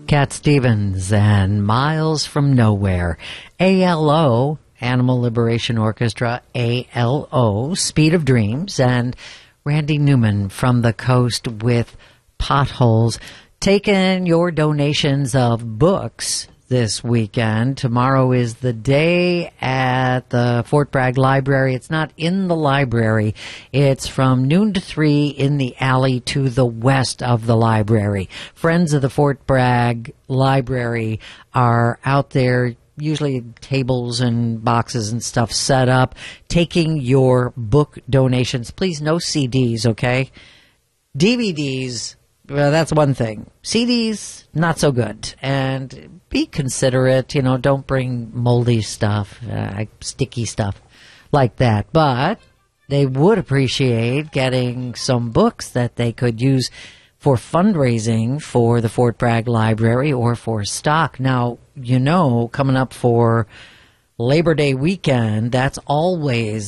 Cat Stevens and Miles from Nowhere. ALO, Animal Liberation Orchestra, ALO, Speed of Dreams, and Randy Newman from the Coast with Potholes. Taking your donations of books this weekend. Tomorrow is the day at the Fort Bragg Library. It's not in the library. It's from noon to 3 in the alley to the west of the library. Friends of the Fort Bragg Library are out there, usually tables and boxes and stuff set up, taking your book donations. Please, no CDs, okay? DVDs, well, that's one thing. CDs, not so good. And be considerate, don't bring moldy stuff, sticky stuff like that. But they would appreciate getting some books that they could use for fundraising for the Fort Bragg Library or for stock. Now, coming up for Labor Day weekend, that's always